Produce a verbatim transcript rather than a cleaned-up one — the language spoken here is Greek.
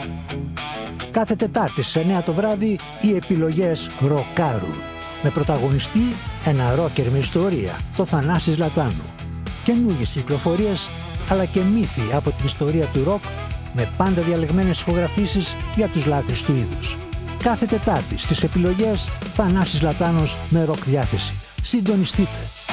Κάθε Τετάρτη στις εννιά το βράδυ οι επιλογές ροκάρουν. Με πρωταγωνιστή ένα ρόκερ με ιστορία, το Θανάση Ζλατάνου. Καινούργιες κυκλοφορίες αλλά και μύθοι από την ιστορία του ροκ με πάντα διαλεγμένες ηχογραφήσεις για τους λάτρεις του είδους. Κάθε Τετάρτη στις επιλογές Θανάσης Ζλατάνος με ροκ διάθεση. Συντονιστείτε!